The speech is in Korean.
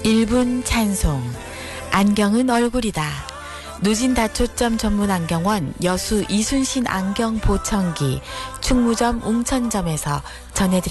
1분 찬송. 안경은 얼굴이다. 누진 다초점 전문 안경원 여수 이순신 안경 보청기 충무점 웅천점에서 전해드렸습니다.